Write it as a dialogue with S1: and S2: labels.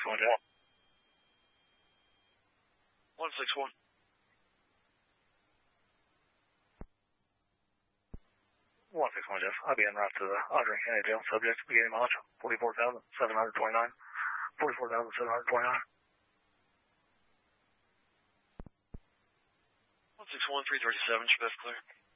S1: 161, Jeff.
S2: 161.
S1: 161, Jeff. I'll be en route to the Andre County Jail. Subject beginning mileage 44,729. 44,729.
S2: 161, 337, best clear.